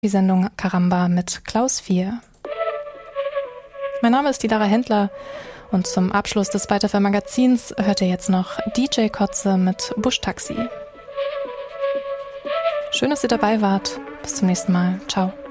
Die Sendung Caramba mit Klaus 4. Mein Name ist die Lara Händler und zum Abschluss des Byte FM Magazins hört ihr jetzt noch DJ Kotze mit Buschtaxi. Schön, dass ihr dabei wart. Bis zum nächsten Mal. Ciao.